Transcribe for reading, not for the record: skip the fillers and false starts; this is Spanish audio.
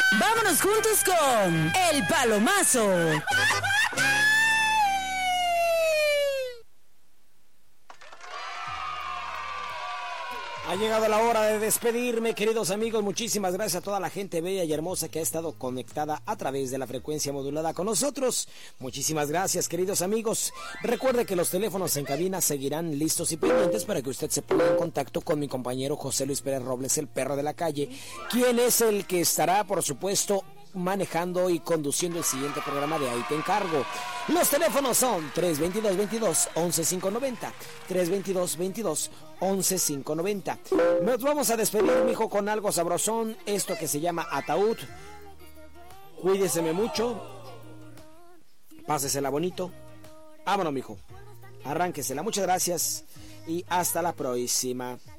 Vámonos juntos con El Palomazo. Ha llegado la hora de despedirme, queridos amigos. Muchísimas gracias a toda la gente bella y hermosa que ha estado conectada a través de la frecuencia modulada con nosotros. Muchísimas gracias, queridos amigos. Recuerde que los teléfonos en cabina seguirán listos y pendientes para que usted se ponga en contacto con mi compañero José Luis Pérez Robles, el perro de la calle, quien es el que estará, por supuesto, manejando y conduciendo el siguiente programa de Ahí Te Encargo. Los teléfonos son 322-22-11590, 322-22-11590. Nos vamos a despedir, mijo, con algo sabrosón, esto que se llama Ataúd. Cuídeseme mucho, pásesela bonito. Vámonos, mijo, arránquesela. Muchas gracias y hasta la próxima.